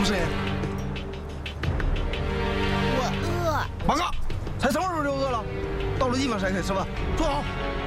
谁？ 我饿。 报告，才什么时候就饿了？到了地方才可以吃饭。坐好。